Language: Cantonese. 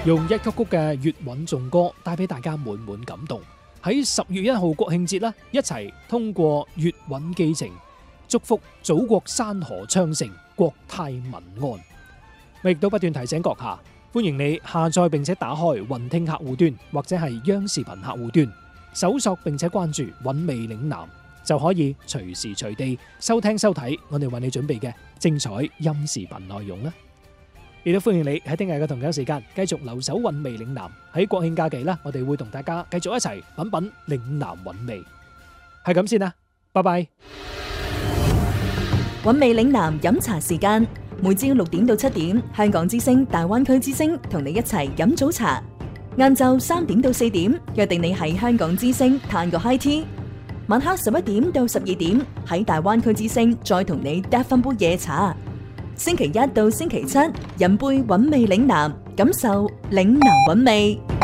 用一曲曲嘅粵韻頌歌帶俾大家滿滿感動。喺10月1號國慶節啦，一齊通過粵韻寄情，祝福祖國山河昌盛，國泰民安。我亦都不斷提醒閣下，歡迎你下載並且打開雲聽客戶端或者係央視頻客戶端，搜索並且關注韻味嶺南，就可以隨時隨地收聽收睇我哋為你準備嘅精彩音視頻內容啦。亦都歡迎你喺聽日嘅同樣時間繼續留守韻味嶺南。喺國慶假期啦，我哋會同大家繼續一齊品品嶺南韻味。係咁先啦，拜拜。 韻味嶺南飲茶時間，每朝6點到7點，香港之聲、大灣區之聲同你一齊飲早茶。晏晝3點到4點，約定你喺香港之聲嘆個 high tea。晚黑11點到12點，喺大灣區之聲再同你嗒翻杯夜茶。星期一到星期七，飲杯韻味嶺南，感受嶺南韻味。